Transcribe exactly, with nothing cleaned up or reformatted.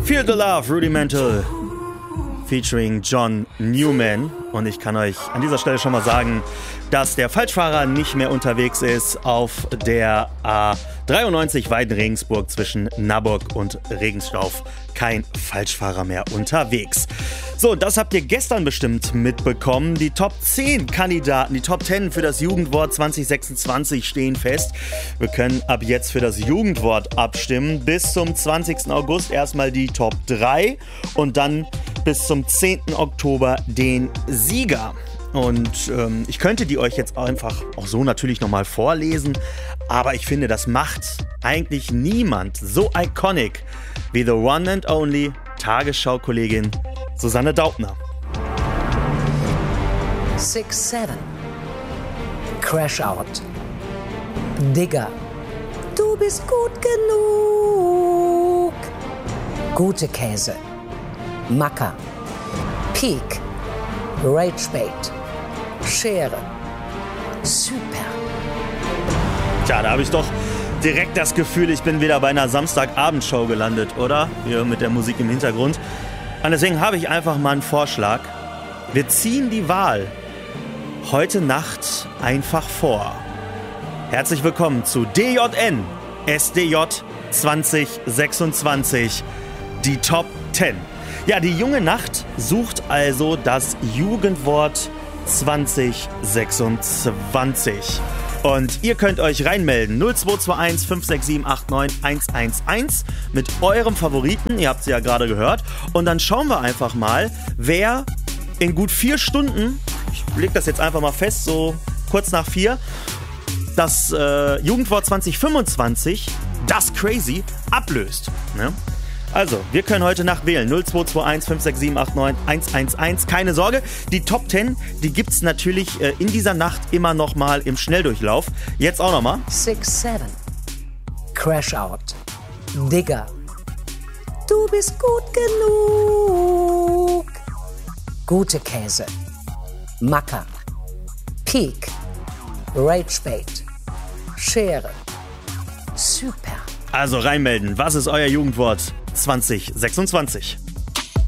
Feel the Love, Rudimental, featuring John Newman. Und ich kann euch an dieser Stelle schon mal sagen, dass der Falschfahrer nicht mehr unterwegs ist auf der A dreiundneunzig Weiden-Regensburg zwischen Naburg und Regensdorf. Kein Falschfahrer mehr unterwegs. So, das habt ihr gestern bestimmt mitbekommen. Die Top zehn Kandidaten, die Top zehn für das Jugendwort zwanzig sechsundzwanzig stehen fest. Wir können ab jetzt für das Jugendwort abstimmen. Bis zum zwanzigsten August erstmal die Top drei und dann bis zum zehnten Oktober den Sieger. Und ähm, ich könnte die euch jetzt einfach auch so natürlich nochmal vorlesen, aber ich finde, das macht eigentlich niemand so iconic wie the one and only Tagesschau-Kollegin Susanne Daubner. six seven. Crash Out. Digger. Du bist gut genug. Gute Käse. Macker. Peak. Ragebait. Schere. Super. Tja, da habe ich doch direkt das Gefühl, ich bin wieder bei einer Samstagabendshow gelandet, oder? Hier mit der Musik im Hintergrund. Und deswegen habe ich einfach mal einen Vorschlag. Wir ziehen die Wahl heute Nacht einfach vor. Herzlich willkommen zu D J N S D J zwanzig sechsundzwanzig, die Top zehn. Ja, die junge Nacht sucht also das Jugendwort zwanzig sechsundzwanzig. Und ihr könnt euch reinmelden. null zwei zwei eins fünf sechs sieben acht neun eins eins eins mit eurem Favoriten. Ihr habt sie ja gerade gehört. Und dann schauen wir einfach mal, wer in gut vier Stunden, ich lege das jetzt einfach mal fest, so kurz nach vier, das äh, Jugendwort zwanzig fünfundzwanzig, das Crazy, ablöst. Ne? Also, wir können heute Nacht wählen. null zwei zwei eins fünf sechs sieben acht neun eins eins eins. Keine Sorge, die Top zehn, die gibt's natürlich äh, in dieser Nacht immer noch mal im Schnelldurchlauf. Jetzt auch noch mal. six seven. Crash Out. Digger. Du bist gut genug. Gute Käse. Macker. Peak. Ragebait. Schere. Super. Also reinmelden. Was ist euer Jugendwort zwanzig sechsundzwanzig?